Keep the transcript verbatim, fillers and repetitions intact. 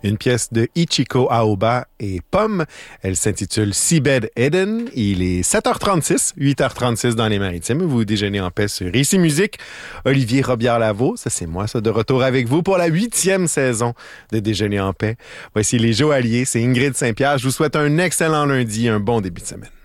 une pièce de Ichiko Aoba et Pomme. Elle s'intitule Seabed Eden. Il est sept heures trente-six, huit heures trente-six dans les Maritimes. Vous déjeunez en paix sur Ici Musique. Olivier Robillard-Lavaux, ça c'est moi, ça, de retour avec vous pour la huitième saison de Déjeuner en paix. Voici les Joailliers, c'est Ingrid Saint-Pierre. Je vous souhaite un excellent lundi, un bon début de semaine.